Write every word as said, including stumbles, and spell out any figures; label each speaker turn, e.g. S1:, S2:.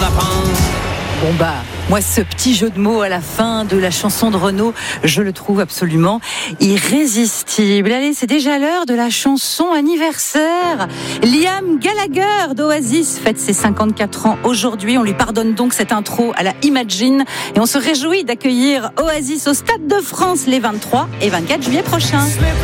S1: lapin.
S2: Bon bah, moi ce petit jeu de mots à la fin de la chanson de Renaud, je le trouve absolument irrésistible. Allez, c'est déjà l'heure de la chanson anniversaire. Liam Gallagher d'Oasis fête ses cinquante-quatre ans aujourd'hui. On lui pardonne donc cette intro à la Imagine et on se réjouit d'accueillir Oasis au Stade de France les vingt-trois et vingt-quatre juillet prochains.